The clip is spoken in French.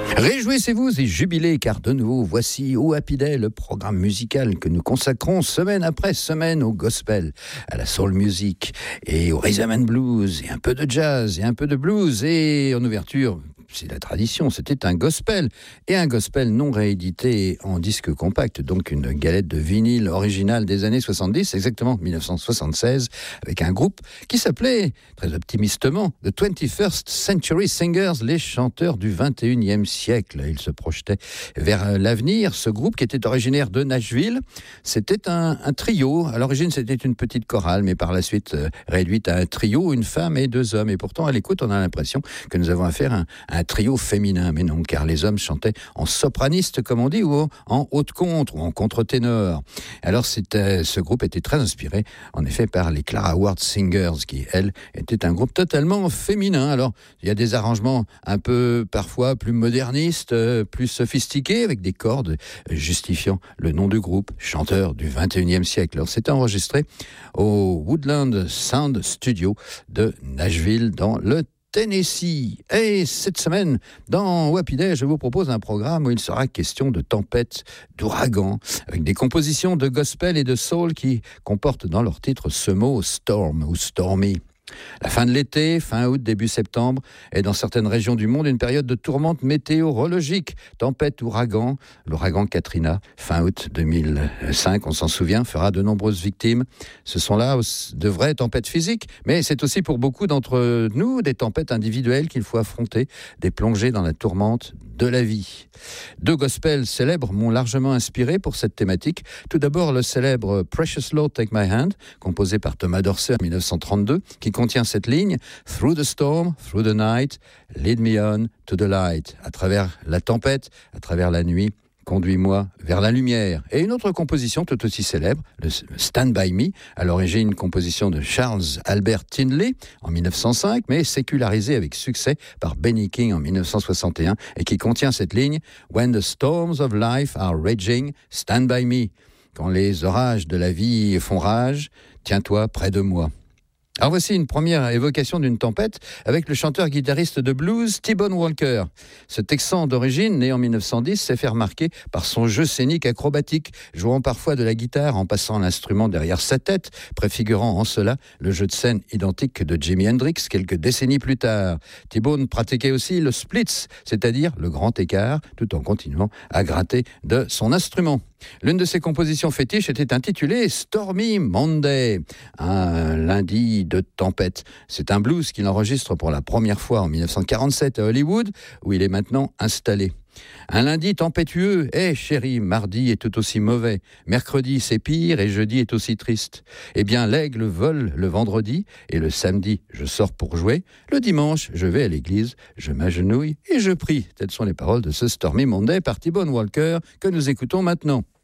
Réjouissez-vous et jubilez, car de nouveau, voici au Happy Day, le programme musical que nous consacrons semaine après semaine au gospel, à la soul music et au rhythm and blues, et un peu de jazz et un peu de blues, et en ouverture, c'est la tradition, c'était un gospel, et un gospel non réédité en disque compact, donc une galette de vinyle originale des années 70, exactement 1976, avec un groupe qui s'appelait, très optimistement, The 21st Century Singers, les chanteurs du 21e siècle. Ils se projetaient vers l'avenir. Ce groupe, qui était originaire de Nashville, c'était un trio. À l'origine, c'était une petite chorale, mais par la suite réduite à un trio, une femme et deux hommes. Et pourtant, à l'écoute, on a l'impression que nous avons affaire à un trio féminin, mais non, car les hommes chantaient en sopraniste, comme on dit, ou en haute contre, ou en contre-ténor. Alors, ce groupe était très inspiré, en effet, par les Clara Ward Singers, qui, elles, étaient un groupe totalement féminin. Alors, il y a des arrangements un peu, parfois, plus modernistes, plus sophistiqués, avec des cordes justifiant le nom du groupe, chanteur du 21e siècle. Alors, c'était enregistré au Woodland Sound Studio de Nashville, dans le Tennessee. Et cette semaine, dans Happy Day, je vous propose un programme où il sera question de tempêtes, d'ouragans, avec des compositions de gospel et de soul qui comportent dans leur titre ce mot storm ou stormy. La fin de l'été, fin août, début septembre, est dans certaines régions du monde une période de tourmente météorologique. Tempête, ouragan, l'ouragan Katrina, fin août 2005, on s'en souvient, fera de nombreuses victimes. Ce sont là de vraies tempêtes physiques, mais c'est aussi pour beaucoup d'entre nous des tempêtes individuelles qu'il faut affronter, des plongées dans la tourmente de la vie. Deux gospels célèbres m'ont largement inspiré pour cette thématique. Tout d'abord, le célèbre Precious Lord Take My Hand, composé par Thomas Dorsey en 1932, qui contient cette ligne « Through the storm, through the night, lead me on to the light ». À travers la tempête, à travers la nuit, conduis-moi vers la lumière. Et une autre composition tout aussi célèbre, le Stand By Me, à l'origine une composition de Charles Albert Tindley en 1905, mais sécularisée avec succès par Benny King en 1961, et qui contient cette ligne « When the storms of life are raging, stand by me ». Quand les orages de la vie font rage, tiens-toi près de moi. Alors voici une première évocation d'une tempête avec le chanteur-guitariste de blues T-Bone Walker. Ce Texan d'origine, né en 1910, s'est fait remarquer par son jeu scénique acrobatique, jouant parfois de la guitare en passant l'instrument derrière sa tête, préfigurant en cela le jeu de scène identique de Jimi Hendrix quelques décennies plus tard. T-Bone pratiquait aussi le splits, c'est-à-dire le grand écart, tout en continuant à gratter de son instrument. L'une de ses compositions fétiches était intitulée Stormy Monday, un lundi de tempête. C'est un blues qu'il enregistre pour la première fois en 1947 à Hollywood, où il est maintenant installé. Un lundi tempétueux, chérie, mardi est tout aussi mauvais, mercredi c'est pire et jeudi est aussi triste. Eh bien, l'aigle vole le vendredi et le samedi je sors pour jouer. Le dimanche, je vais à l'église, je m'agenouille et je prie. Telles sont les paroles de ce Stormy Monday par T-Bone Walker que nous écoutons maintenant.